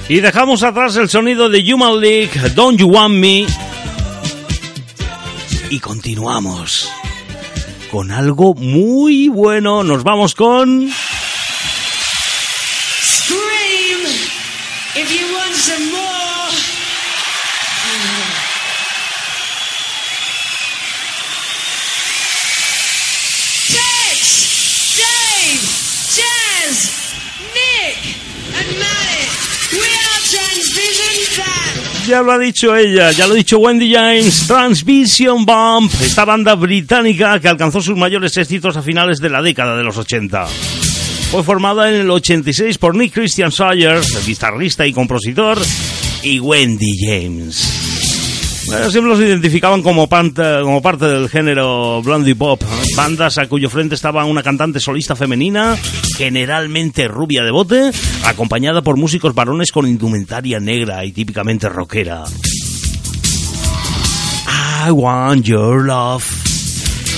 Y dejamos atrás el sonido de Human League, Don't You Want Me. Y continuamos con algo muy bueno. Nos vamos con... Scream if you want some more. Tex, Dave, Jazz, Nick and Matt. We are Transvision Band. Ya lo ha dicho ella, ya lo ha dicho Wendy James, Transvision Bump, esta banda británica que alcanzó sus mayores éxitos a finales de la década de los 80. Fue formada en el 86 por Nick Christian Sayers, el guitarrista y compositor, y Wendy James. Bueno, siempre los identificaban como parte del género blondie pop, bandas a cuyo frente estaba una cantante solista femenina, generalmente rubia de bote, acompañada por músicos varones con indumentaria negra y típicamente rockera. I want your love.